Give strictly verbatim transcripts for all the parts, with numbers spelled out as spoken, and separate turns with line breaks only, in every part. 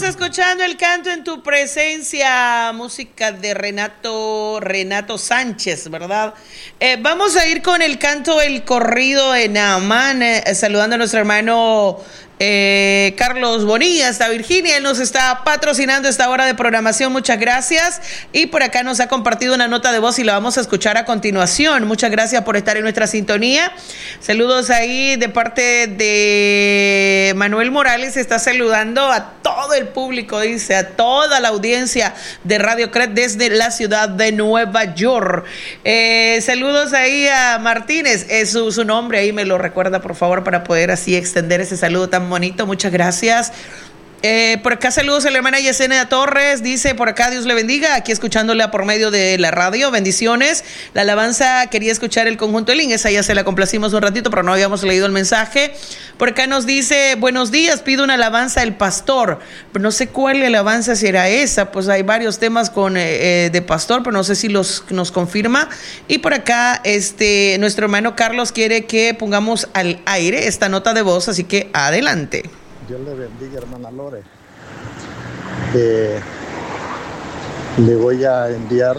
escuchando el canto en tu presencia, música de Renato, Renato Sánchez, ¿verdad? Eh, vamos a ir con el canto El Corrido de Naamán, eh, saludando a nuestro hermano Eh, Carlos Bonilla, hasta Virginia. Él nos está patrocinando esta hora de programación, muchas gracias, y por acá nos ha compartido una nota de voz y la vamos a escuchar a continuación. Muchas gracias por estar en nuestra sintonía. Saludos ahí de parte de Manuel Morales, está saludando a todo el público, dice, a toda la audiencia de Radio Cred desde la ciudad de Nueva York. Eh, saludos ahí a Martínez, es su, su nombre, ahí me lo recuerda por favor para poder así extender ese saludo tan bonito, muchas gracias. Eh, por acá saludos a la hermana Yesenia Torres, dice por acá Dios le bendiga, aquí escuchándola por medio de la radio, bendiciones. La alabanza, quería escuchar el conjunto Elín, esa ya se la complacimos un ratito, pero no habíamos leído el mensaje. Por acá nos dice, buenos días, pido una alabanza El Pastor, pero no sé cuál alabanza será esa, pues hay varios temas con eh, de Pastor, pero no sé si los nos confirma. Y por acá este nuestro hermano Carlos quiere que pongamos al aire esta nota de voz, así que adelante.
Dios le bendiga, hermana Lore. Eh, le voy a enviar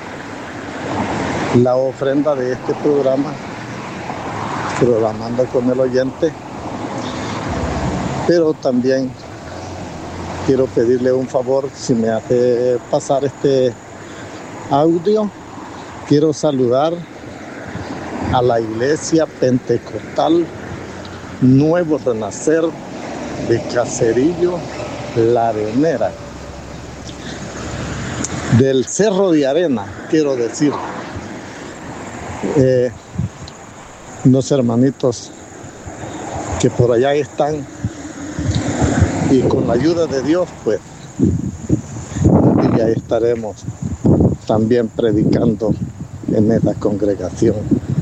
la ofrenda de este programa, programando con el oyente, pero también quiero pedirle un favor, si me hace pasar este audio. Quiero saludar a la Iglesia Pentecostal Nuevo Renacer de Caserillo, La Arenera, del Cerro de Arena, quiero decir. Eh, unos hermanitos que por allá están, y con la ayuda de Dios, pues, ya estaremos también predicando en esta congregación.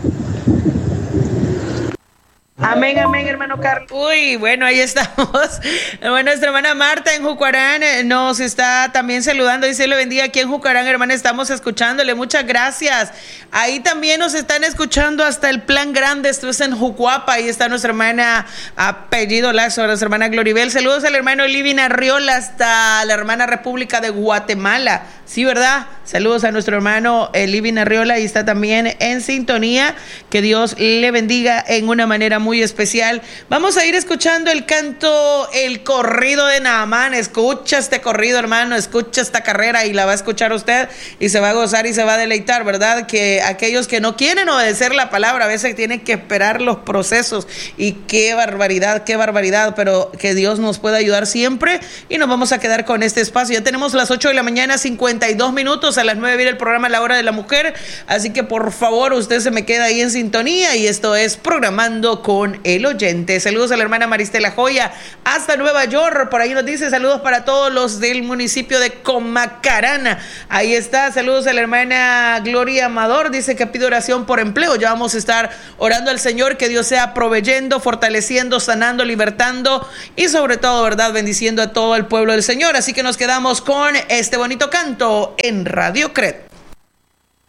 Amén, amén, hermano Carlos. Uy, bueno, ahí estamos. Bueno, nuestra hermana Marta en Jucuarán eh, nos está también saludando. Dice, le bendiga aquí en Jucuarán, hermana, estamos escuchándole. Muchas gracias. Ahí también nos están escuchando hasta el Plan Grande. Esto es en Jucuapa. Ahí está nuestra hermana apellido Lazo, nuestra hermana Gloribel. Saludos al hermano Livina Arriola hasta la hermana República de Guatemala. Sí, ¿verdad? Saludos a nuestro hermano eh, Livina Arriola. Ahí está también en sintonía. Que Dios le bendiga en una manera muy muy especial. Vamos a ir escuchando el canto El Corrido de Naamán. Escucha este corrido, hermano, escucha esta carrera y la va a escuchar usted y se va a gozar y se va a deleitar, ¿verdad? Que aquellos que no quieren obedecer la palabra a veces tienen que esperar los procesos, y qué barbaridad, qué barbaridad, pero que Dios nos pueda ayudar siempre, y nos vamos a quedar con este espacio. Ya tenemos las ocho de la mañana, cincuenta y dos minutos, a las nueve viene el programa La Hora de la Mujer, así que por favor usted se me queda ahí en sintonía, y esto es Programando con el Oyente. Saludos a la hermana Maristela Joya hasta Nueva York, por ahí nos dice saludos para todos los del municipio de Comacarana, ahí está. Saludos a la hermana Gloria Amador, dice que pide oración por empleo. Ya vamos a estar orando al Señor, que Dios sea proveyendo, fortaleciendo, sanando, libertando y sobre todo, verdad, bendiciendo a todo el pueblo del Señor. Así que nos quedamos con este bonito canto en Radio Cred.